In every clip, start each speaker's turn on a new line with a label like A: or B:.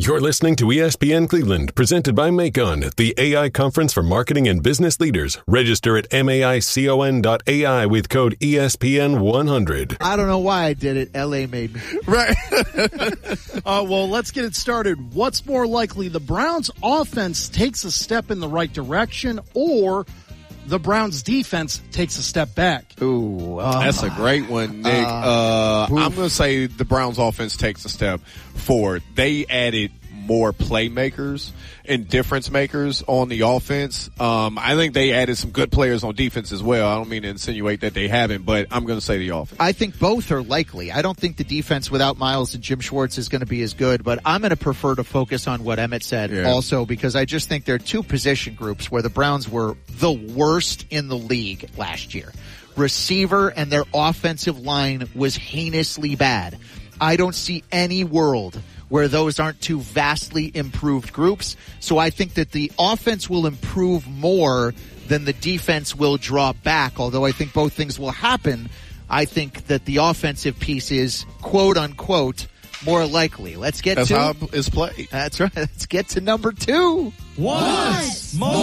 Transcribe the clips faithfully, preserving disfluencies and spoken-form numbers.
A: You're listening to E S P N Cleveland, presented by Macon, the A I conference for marketing and business leaders. Register at maicon dot A I with code E S P N one hundred.
B: I don't know why I did it. L A made me.
C: Right. uh, well, let's get it started. What's more likely, the Browns' offense takes a step in the right direction, or the Browns' defense takes a step back?
B: Ooh, uh,
D: that's a great one, Nick. Uh, uh, I'm going to say the Browns' offense takes a step forward. They added more playmakers and difference makers on the offense. Um, I think they added some good players on defense as well. I don't mean to insinuate that they haven't, but I'm going to say the offense.
B: I think both are likely. I don't think the defense without Miles and Jim Schwartz is going to be as good, but I'm going to prefer to focus on what Emmett said yeah. also, because I just think there are two position groups where the Browns were the worst in the league last year. Receiver and their offensive line was heinously bad. I don't see any world where those aren't two vastly improved groups. So I think that the offense will improve more than the defense will draw back. Although I think both things will happen, I think that the offensive piece is, quote unquote, more likely. Let's get
D: That's
B: to...
D: That's how it's played.
B: That's right. Let's get to number two.
C: What's more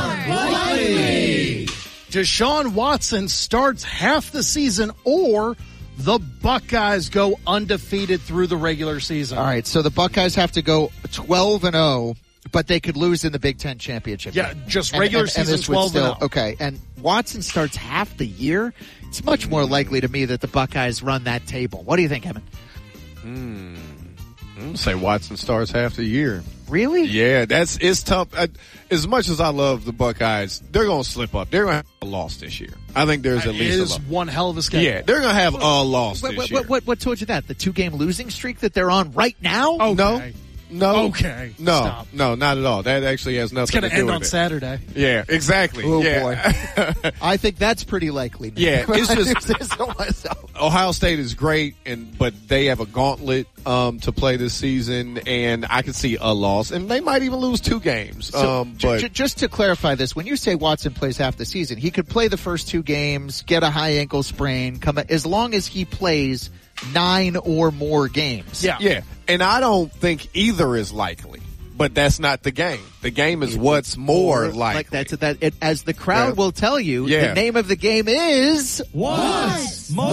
C: likely? Deshaun Watson starts half the season, or the Buckeyes go undefeated through the regular season.
B: All right, so the Buckeyes have to go twelve and oh, but they could lose in the Big Ten championship.
C: Yeah,
B: game.
C: just regular
B: and, and,
C: season
B: and
C: twelve and oh.
B: Okay, and Watson starts half the year. It's much more likely to me that the Buckeyes run that table. What do you think, Evan?
D: Hmm. I'm going to say Watson starts half the year.
B: Really?
D: Yeah, that's it's tough. I, as much as I love the Buckeyes, they're going to slip up. They're going to have a loss this year. I think there's at
C: it
D: least
C: is
D: a loss.
C: one hell of a schedule.
D: Yeah, they're going to have a loss
B: what,
D: this
B: what,
D: year.
B: What, what, what told you that? The two-game losing streak that they're on right now?
C: Okay.
D: No. No.
C: Okay.
D: No.
C: Stop.
D: No, not at all. That actually has nothing to do with it.
C: It's going to end on Saturday.
D: Yeah, exactly.
B: Oh,
D: yeah.
B: boy. I think that's pretty likely.
D: Yeah, it's just Ohio State is great, and but they have a gauntlet um, to play this season, and I can see a loss, and they might even lose two games.
B: So,
D: um,
B: j-
D: but
B: j- just to clarify this, when you say Watson plays half the season, he could play the first two games, get a high ankle sprain, come as long as he plays nine or more games.
D: Yeah, yeah, and I don't think either is likely. But that's not the game. The game is what's more likely.
B: Like that's that. It, as the crowd yeah. will tell you,
D: yeah.
B: the name of the game is
C: What's More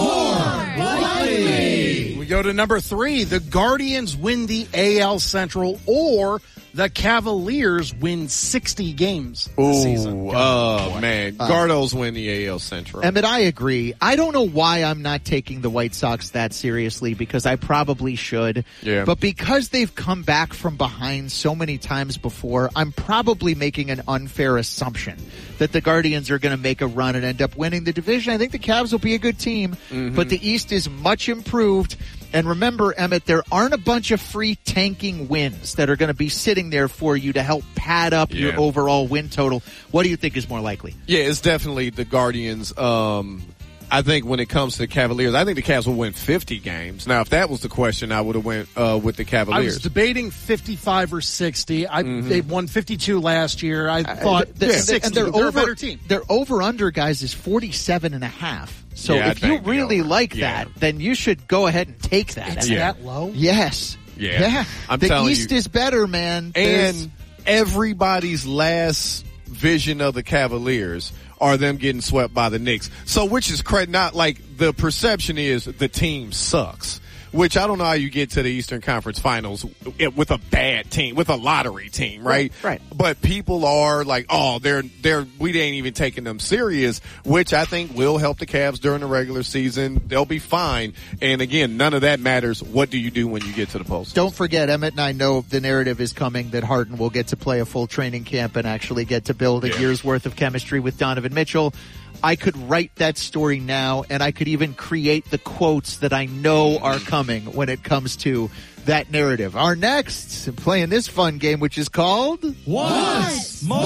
C: Likely. We go to number three. The Guardians win the A L Central, or the Cavaliers win sixty games this
D: Ooh,
C: season.
D: Oh, uh, man. Uh, Gardos win the A L Central.
B: Emmett, I agree. I don't know why I'm not taking the White Sox that seriously, because I probably should.
D: Yeah.
B: But because they've come back from behind so many times before, I'm probably making an unfair assumption that the Guardians are going to make a run and end up winning the division. I think the Cavs will be a good team, mm-hmm. but the East is much improved. And remember, Emmett, there aren't a bunch of free tanking wins that are going to be sitting there for you to help pad up
D: yeah.
B: your overall win total. What do you think is more likely?
D: Yeah, it's definitely the Guardians. Um, I think when it comes to the Cavaliers, I think the Cavs will win fifty games. Now, if that was the question, I would have went uh, with the Cavaliers.
C: I was debating fifty-five or sixty. I, mm-hmm. They won fifty-two last year. I thought uh, the,
B: yeah.
C: sixty.
B: And they're,
C: they're
B: over,
C: a better team.
B: Their over-under, guys, is forty-seven and a half. So
D: yeah,
B: if you really like
D: yeah.
B: that, then you should go ahead and take that.
C: It's
D: yeah.
C: that low?
B: Yes.
D: Yeah.
B: yeah.
D: I'm
B: the
D: telling
B: East
D: you.
B: is better, man.
D: And
B: There's...
D: everybody's last vision of the Cavaliers are them getting swept by the Knicks. So which is cra- not like the perception is the team sucks. Which I don't know how you get to the Eastern Conference Finals with a bad team, with a lottery team, right?
B: Right. right.
D: But people are like, oh, they're they're we ain't even taking them serious, which I think will help the Cavs during the regular season. They'll be fine. And again, none of that matters. What do you do when you get to the postseason?
B: Don't forget, Emmett and I know the narrative is coming that Harden will get to play a full training camp and actually get to build a
D: yeah.
B: year's worth of chemistry with Donovan Mitchell. I could write that story now, and I could even create the quotes that I know are coming when it comes to that narrative. Our next, playing this fun game, which is called
C: What's More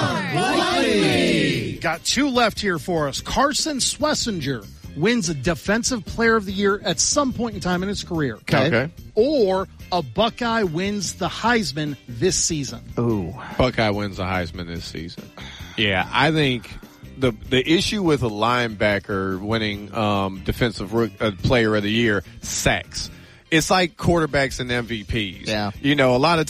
C: Likely? Got two left here for us. Carson Schlesinger wins a Defensive Player of the Year at some point in time in his career.
B: Okay.
D: okay.
C: Or a Buckeye wins the Heisman this season.
B: Ooh.
D: Buckeye wins the Heisman this season. Yeah, I think the the issue with a linebacker winning um, Defensive Rook, uh, Player of the Year, sacks. It's like quarterbacks and M V Ps.
B: Yeah.
D: You know, a lot of